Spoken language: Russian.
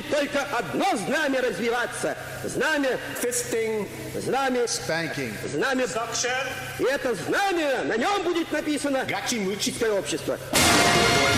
будет только одно знамя развиваться. Знамя fisting, знамя, spanking. знамя. И это знамя, на нем будет написано «Гачи-мучи» общество.